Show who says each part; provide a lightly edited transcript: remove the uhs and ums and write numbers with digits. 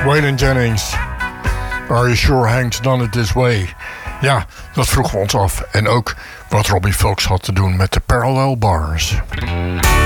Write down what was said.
Speaker 1: Waylon Jennings. Are you sure Hank's done it this way? Ja, dat vroegen we ons af. En ook wat Robbie Fulks had te doen met de Parallel Bars.